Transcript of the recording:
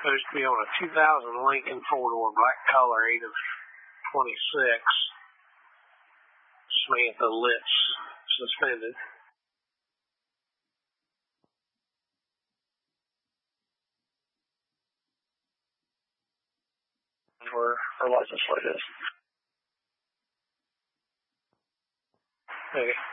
supposed to be on a 2000 Lincoln four-door black color, 8 of 26. Samantha Litz, suspended. For license plate is. Okay.